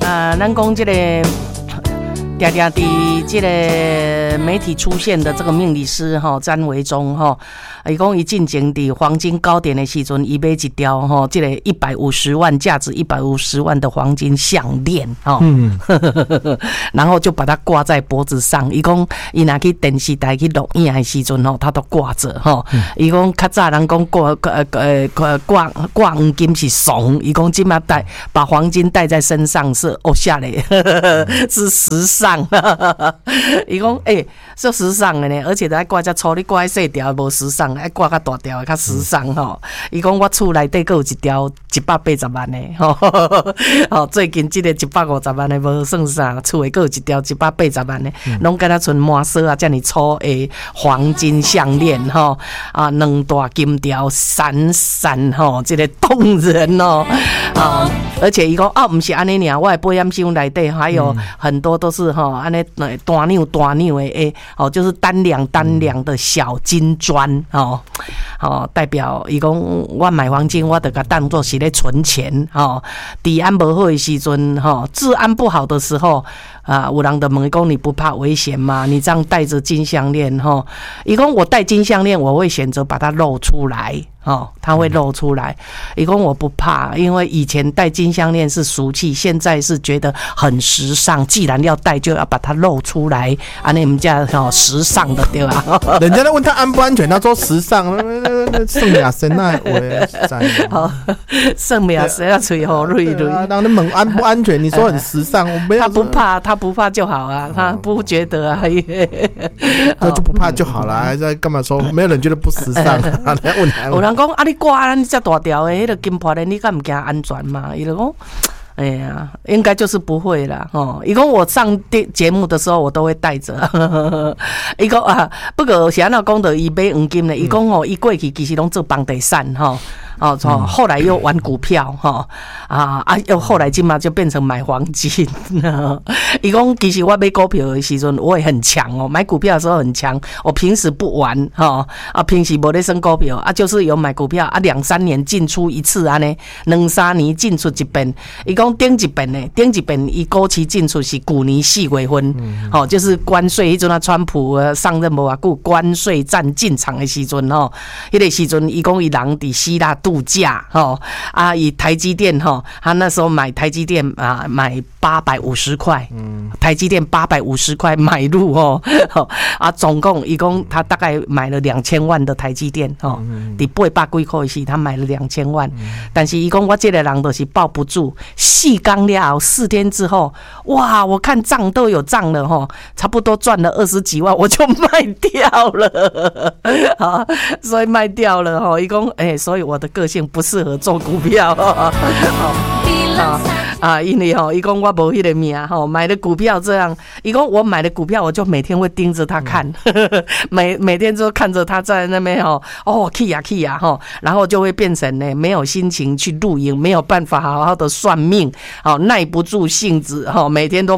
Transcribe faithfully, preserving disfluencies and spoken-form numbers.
啊，咱讲这个。常常伫这个媒体出现的这个命理师哈詹维忠哈，伊讲伊进前伫黄金高点的时阵，伊买一条哈，这个一百五十万价值一百五十万的黄金项链哈，嗯，然后就把它挂在脖子上。伊讲伊拿去电视台去录影的时阵吼，他都挂着哈。伊讲较早人讲挂呃呃挂挂黄金是怂，伊讲今嘛戴把黄金戴在身上是哦下来是时尚。伊讲诶，说时尚的呢，而且还挂只粗，你挂细条无时尚，爱挂较大条较时尚吼。伊讲我厝内底阁有一条一百八十万的吼，吼最近即个一百五十万的无算啥，厝内阁有一条一百八十万的，拢敢若剩满锁啊，遮尔粗的黄金项链吼啊，两大金条闪闪吼，这个动人哦啊！而且伊讲啊，毋是安尼尔，我的保险箱内底还有很多都是。哦，安尼单扭单扭的诶，哦，就是单两单两的小金砖哦，哦，代表伊讲我买黄金，我得甲当作是咧存钱哦。治安无好的时阵，哈、哦，治安不好的时候啊，有人就问伊讲你不怕危险吗？你这样戴着金项链，哈，伊讲我戴金项链，我会选择把它露出来。哦，它会露出来。伊讲我不怕，因为以前戴金项链是俗气，现在是觉得很时尚。既然要戴，就要把它露出来，啊，那我们家哦时尚的对吧？ 人家在问他安不安全，他说时尚。圣亚神那我在。 好，圣亚神要吹好瑞瑞。 然后你问安不安全，你说很时尚，我没有。 他不怕，他不怕就好啊，他不觉得啊。 那就不怕就好了，还在干嘛说？没有人觉得不时尚。 有人讲啊，你挂咱这大条的，迄个金破链，你敢唔惊安全嘛？伊就讲，哎呀，应该就是不会啦。哦，伊讲我上节目的时候，我都会带着。伊讲啊，不过是安怎讲到伊买黄金呢？伊讲哦，伊过去其实拢做房地产哈。哦，后来又玩股票哈啊啊，又后来今嘛就变成买黄金。伊讲其实我买股票的时阵我也很强哦，买股票的时候很强。我平时不玩哈啊，平时无咧算股票啊，就是有买股票啊，两三年进出一次安尼，两三年进出一遍。伊讲顶一遍呢，顶一遍伊股市进出是去年四月份，哦，就是关税迄阵啊，川普上任无偌久，关税战进场的时阵吼，迄个时阵伊讲伊人伫希腊度假哈啊，以台积电哈，他那时候买台积电啊，买八百五十块，嗯，台积电八百五十块买入哦，啊，总共一共他大概买了两千万的台积电哦，伫八百几块时他买了两千万，嗯、但是一共我这个人都是抱不住，四天了后四天之后，哇，我看账都有账了哈，差不多赚了二十几万，我就卖掉了，好，所以卖掉了哈，一共哎，所以我的个性不适合做股票，哦哦、啊，因为吼，伊讲我无迄个命吼，买的股票这样，伊讲我买的股票，我就每天会盯着他看，嗯、每每天就看着他在那边吼，哦，去呀去呀吼，然后就会变成呢没有心情去录影，没有办法好好的算命，好耐不住性子吼，每天都